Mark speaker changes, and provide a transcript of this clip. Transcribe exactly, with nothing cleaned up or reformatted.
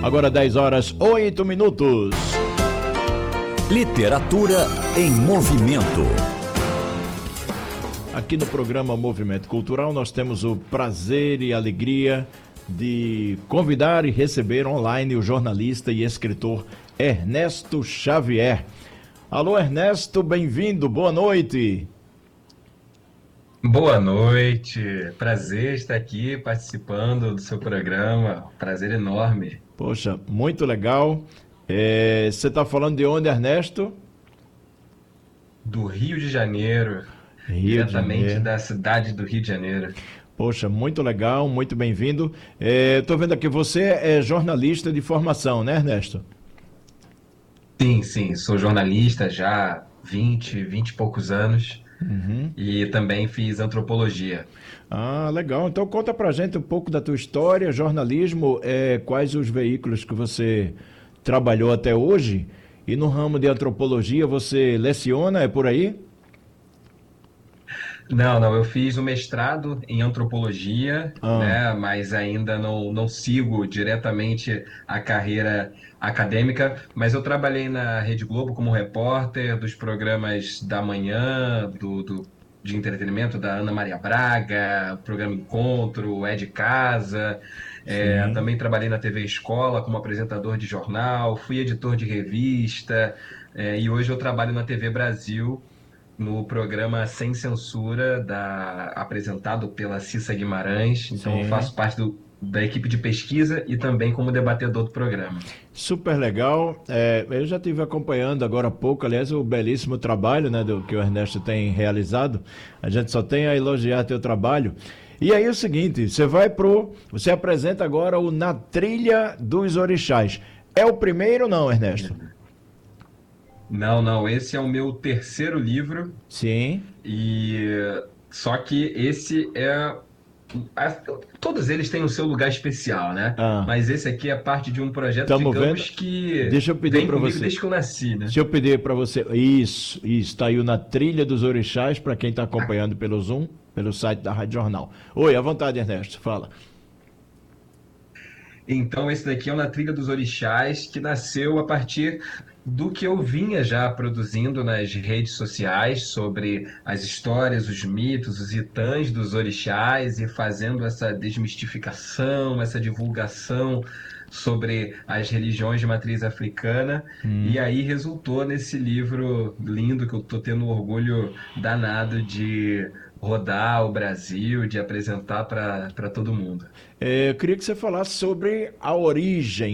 Speaker 1: Agora dez horas, oito minutos.
Speaker 2: Literatura em movimento.
Speaker 1: Aqui no programa Movimento Cultural nós temos o prazer e alegria de convidar e receber online o jornalista e escritor Ernesto Xavier. Alô, Ernesto, bem-vindo, boa noite.
Speaker 3: Boa noite, prazer estar aqui participando do seu programa, prazer enorme.
Speaker 1: Poxa, muito legal. É, você está falando de onde, Ernesto?
Speaker 3: Do Rio de Janeiro,
Speaker 1: Rio de
Speaker 3: diretamente
Speaker 1: Janeiro.
Speaker 3: da cidade do Rio de Janeiro.
Speaker 1: Poxa, muito legal, muito bem-vindo. Estou vendo aqui, você é jornalista de formação, né, Ernesto?
Speaker 3: Sim, sim, sou jornalista já há vinte, vinte e poucos anos
Speaker 1: Uhum.
Speaker 3: e também fiz antropologia.
Speaker 1: Ah, legal. Então conta pra gente um pouco da tua história, jornalismo, é, quais os veículos que você trabalhou até hoje, e no ramo de antropologia você leciona, é por aí?
Speaker 3: Não, não, eu fiz o mestrado em antropologia,
Speaker 1: Ah,
Speaker 3: né, mas ainda não, não sigo diretamente a carreira acadêmica, mas eu trabalhei na Rede Globo como repórter dos programas da manhã, do, do, de entretenimento da Ana Maria Braga, o programa Encontro, É de Casa, é,
Speaker 1: sim.
Speaker 3: também trabalhei na T V Escola como apresentador de jornal, fui editor de revista, é, e hoje eu trabalho na T V Brasil, no programa Sem Censura, da, apresentado pela Cissa Guimarães. Então, eu
Speaker 1: Sim.
Speaker 3: faço parte do, da equipe de pesquisa e também como debatedor do programa.
Speaker 1: Super legal. É, eu já estive acompanhando agora há pouco, aliás, o belíssimo trabalho, né, do que o Ernesto tem realizado. A gente só tem a elogiar teu trabalho. E aí é o seguinte, você vai pro, você apresenta agora o Na Trilha dos Orixás. É o primeiro, não, Ernesto?
Speaker 3: Não, não, esse é o meu terceiro livro
Speaker 1: Sim.
Speaker 3: e só que esse é a- todos eles têm o seu lugar especial, né?
Speaker 1: Ah,
Speaker 3: Mas esse aqui é parte de um projeto,
Speaker 1: estamos vendo.
Speaker 3: digamos que
Speaker 1: Deixa eu pedir
Speaker 3: vem
Speaker 1: para
Speaker 3: comigo
Speaker 1: você.
Speaker 3: desde que eu nasci, né?
Speaker 1: Deixa eu pedir para você. Isso, isso. Está aí o Na Trilha dos Orixás, para quem está acompanhando pelo Zoom, pelo site da Rádio Jornal. Oi, à vontade, Ernesto. Fala.
Speaker 3: Então, esse daqui é o Na Trilha dos Orixás, que nasceu a partir do que eu vinha já produzindo nas redes sociais sobre as histórias, os mitos, os itãs dos orixás e fazendo essa desmistificação, essa divulgação sobre as religiões de matriz africana. E
Speaker 1: Hum.
Speaker 3: aí resultou nesse livro lindo que eu estou tendo um orgulho danado de rodar o Brasil, de apresentar para para todo mundo.
Speaker 1: É, eu queria que você falasse sobre a origem